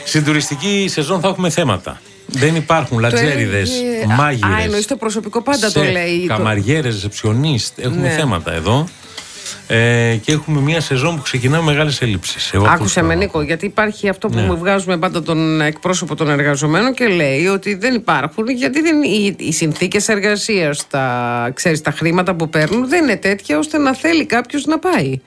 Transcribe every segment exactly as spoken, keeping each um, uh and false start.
Στην τουριστική σεζόν θα έχουμε θέματα. Δεν υπάρχουν λατζέριδες, μάγειρες. Α, εννοείς το προσωπικό πάντα το λέει. Καμαριέρες, ρεσεψιονίστ. Έχουμε ναι. θέματα εδώ. Ε, και έχουμε μια σεζόν που ξεκινά με μεγάλες ελλείψεις. Άκουσε με, Νίκο, γιατί υπάρχει αυτό που ναι. μου βγάζουμε πάντα τον εκπρόσωπο των εργαζομένων και λέει ότι δεν υπάρχουν, γιατί δεν, οι, οι συνθήκες εργασίας, τα, ξέρεις, τα χρήματα που παίρνουν δεν είναι τέτοια ώστε να θέλει κάποιος να πάει.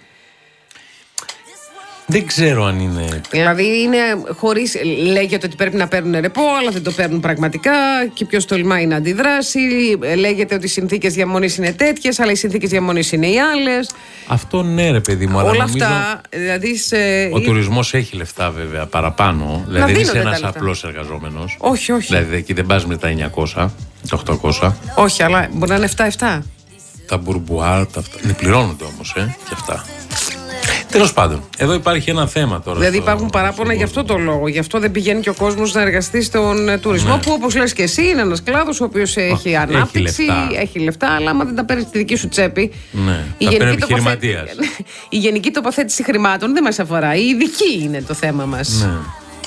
Δεν ξέρω αν είναι. Δηλαδή είναι χωρίς. Λέγεται ότι πρέπει να παίρνουν ρεπό, αλλά δεν το παίρνουν πραγματικά. Και ποιος τολμάει να αντιδράσει. Λέγεται ότι οι συνθήκες διαμονής είναι τέτοιες, αλλά οι συνθήκες διαμονής είναι οι άλλες. Αυτό ναι, ρε παιδί μου. Όλα αλλά αυτά. Δηλαδή σε... Ο τουρισμός έχει λεφτά βέβαια παραπάνω. Δηλαδή δεν είσαι ένας απλός εργαζόμενος. Όχι, όχι. Δηλαδή εκεί δεν πας με τα εννιακόσια, τα οκτακόσια. Όχι, αλλά μπορεί να είναι επτά επτά. Τα μπουρμπουάρ, τα αυτά. Δεν πληρώνονται όμως, ε, και αυτά. Τέλος πάντων, εδώ υπάρχει ένα θέμα τώρα. Δηλαδή υπάρχουν παράπονα γι' αυτό το λόγο. Γι' αυτό δεν πηγαίνει και ο κόσμος να εργαστεί στον τουρισμό, ναι. που όπως λες και εσύ είναι ένας κλάδος ο οποίος έχει oh, ανάπτυξη, έχει λεφτά. έχει λεφτά, αλλά άμα δεν τα παίρνει στη δική σου τσέπη. Ναι, η, τα γενική επιχειρηματίας. η γενική τοποθέτηση χρημάτων δεν μας αφορά. Η ειδική είναι το θέμα μας. Ναι.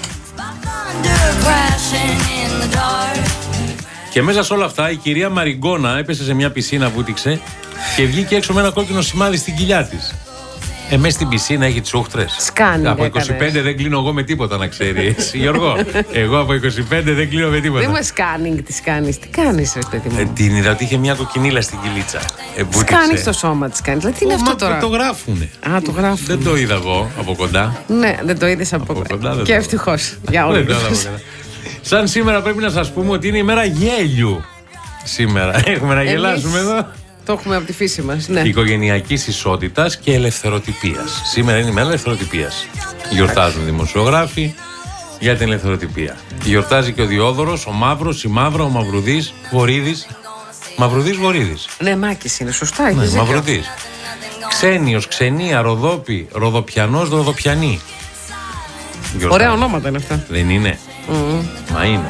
Και μέσα σε όλα αυτά η κυρία Μαριγκόνα έπεσε σε μια πισίνα, βούτυξε και βγήκε έξω με ένα κόκκινο σημάδι στην κοιλιά της. Ε, μέσα στην πισίνα έχει τις ούχτρες. Σκάνινγκ. Από είκοσι πέντε δεν κλείνω εγώ με τίποτα, να ξέρεις. Γιώργο, εγώ από είκοσι πέντε δεν κλείνω με τίποτα. Δεν μου σκάνινγκ τι κάνεις. Τι κάνεις, ρε παιδί μου. Ε, την είδα ότι είχε μια κοκκινίλα στην κοιλίτσα. Ε, σκάνεις το σώμα της, κάνεις. Δηλαδή, τι είναι Ω, αυτό μα, τώρα. Το γράφουνε. Α, το γράφουν. Δεν το είδα εγώ από κοντά. Ναι, δεν το είδες από, από κοντά. Και ευτυχώς. Για όλους. Σαν σήμερα πρέπει να σας πούμε ότι είναι η μέρα γέλιου. Σήμερα έχουμε να γελάσουμε εδώ. Το έχουμε από τη φύση μας, ναι. Οικογενειακής ισότητας και ελευθεροτυπίας. Σήμερα είναι η μέρα ελευθεροτυπίας. Γιορτάζουν δημοσιογράφοι για την ελευθεροτυπία. Γιορτάζει και ο Διόδωρος, ο Μαύρος, η Μαύρα, ο Μαυρουδής, Βορίδης. Μαυρουδής, Βορίδης. Ναι, Μάκης είναι, σωστά. Ναι, Μαυρουδής. Ξένιος, Ξενία, Ροδόπη, Ροδοπιανός, Ροδοπιανή. Ωραία ονόματα είναι αυτά. Δεν είναι. Mm. Μα είναι.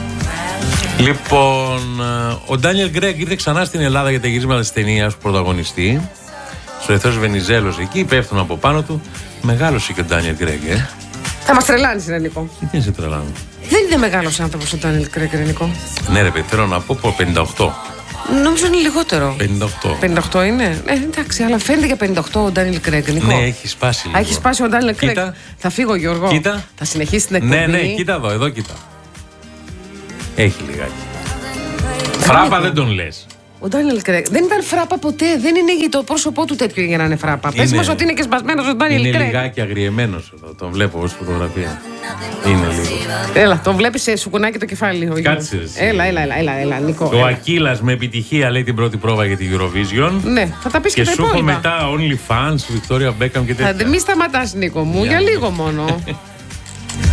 Λοιπόν, ο Ντάνιελ Γκρέγκ ήρθε ξανά στην Ελλάδα για τα γυρίσματα της ταινίας που πρωταγωνιστεί. Στο Εθνός Βενιζέλος εκεί, υπεύθυνο από πάνω του. Μεγάλωσε και ο Ντάνιελ Γκρέγκ, ε. Θα μας τρελάνεις, ρε Νικό. Τι είναι σε τρελάνω. Δεν είναι μεγάλος άνθρωπος ο Ντάνιελ Γκρέγκ, ρε Νικό. Ναι, ρε παιδί, θέλω να πω από πενήντα οκτώ. Νομίζω είναι λιγότερο. πενήντα οκτώ. πενήντα οκτώ είναι. Ε, εντάξει, αλλά φαίνεται για πενήντα οκτώ ο Ντάνιελ Γκρέγκ, Νικό. Ναι, έχει σπάσει λίγο. Α, έχει σπάσει ο Ντάνιελ Γκρέγκ. Θα φύγω, Γιώργο. Κοίτα. Θα συνεχίσει την εκπομπή. Ναι, ναι, κοίτα εδώ, εδώ κοίτα. Έχει λιγάκι. Φράπα δεν τον λες. Ο Ντάνιελ Γκρέγκ δεν ήταν φράπα ποτέ. Δεν είναι το πρόσωπό του τέτοιο για να είναι φράπα. Πες μας ότι είναι και σπασμένος ο Ντάνιελ Γκρέγκ. Είναι λιγάκι αγριεμένος εδώ. Τον βλέπω ως φωτογραφία. Είναι λίγο. Έλα, τον βλέπεις σε σουκουνάκι το κεφάλι. Κάτσε. Έλα, έλα, έλα, έλα, έλα, Νικό. Ο Ακύλας με επιτυχία λέει την πρώτη πρόβα για τη Eurovision. Ναι, θα τα πεις και, και τα σου έχω υπόλοιπα. μετά OnlyFans, Victoria Beckham και τέτοια. Μη σταματάς, Νίκο μου, για λίγο μόνο.